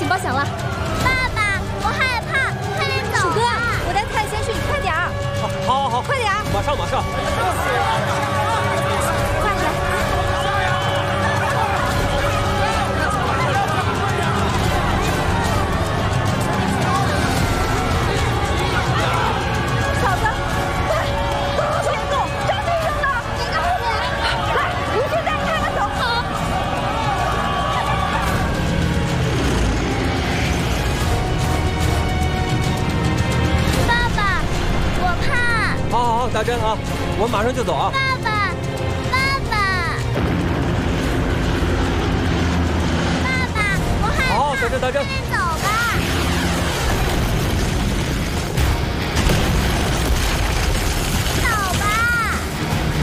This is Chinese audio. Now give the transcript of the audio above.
警报响了。 爸爸，我害怕，快点走！ 鼠哥，我带探先去，你快点儿。 好， 快点儿， 马上。 快来！嫂子，快，往前走，找敌人了！来，你先带太太走。好。 爸爸，我怕。 好，大珍啊，我马上就走啊。 爸爸，我害怕。 好，大珍。 快点走